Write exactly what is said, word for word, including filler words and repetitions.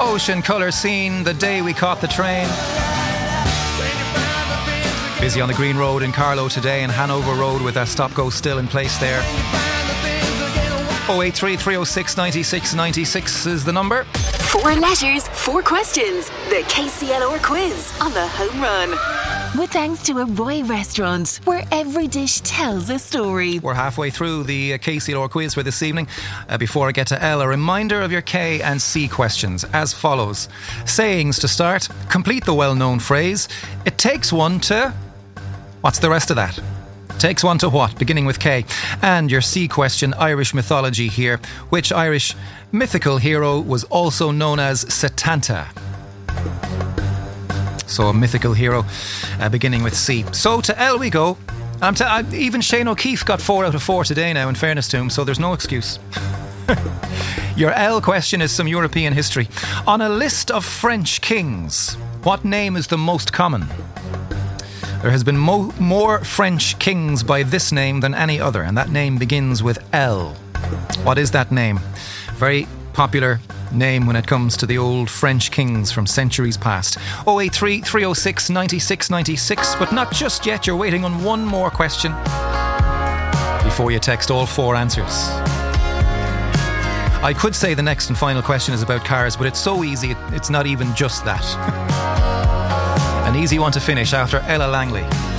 Ocean colour scene, the day we caught the train. Busy on the Green Road in Carlow today, and Hanover Road with that stop-go still in place there. oh eight three, three oh six, nine six nine six is the number. Four letters, four questions. The K C L R quiz on the Home Run. With thanks to a Roy restaurant, where every dish tells a story. We're halfway through the K C L R quiz for this evening. Uh, before I get to L, a reminder of your K and C questions as follows. Sayings to start. Complete the well-known phrase. It takes one to... What's the rest of that? Takes one to what? Beginning with K. And your C question, Irish mythology here. Which Irish mythical hero was also known as Setanta? So a mythical hero uh, beginning with C. So to L we go. I'm t- I, even Shane O'Keefe got four out of four today now, in fairness to him, so there's no excuse. Your L question is some European history. On a list of French kings, what name is the most common? There has been mo- more French kings by this name than any other, and that name begins with L. What is that name? Very popular name when it comes to the old French kings from centuries past. oh eight three, three oh six, nine six nine six, but not just yet. You're waiting on one more question before you text all four answers. I could say the next and final question is about cars, but it's so easy, it, it's not even just that. An easy one to finish after Ella Langley.